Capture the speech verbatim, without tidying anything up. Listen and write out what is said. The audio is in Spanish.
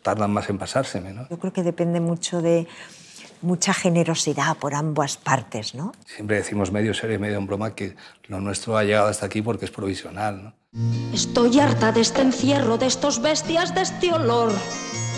tardan más en pasárseme, ¿no? Yo creo que depende mucho de mucha generosidad por ambas partes, ¿no? Siempre decimos medio serio y medio en broma que lo nuestro ha llegado hasta aquí porque es provisional, ¿no? Estoy harta de este encierro, de estos bestias, de este olor.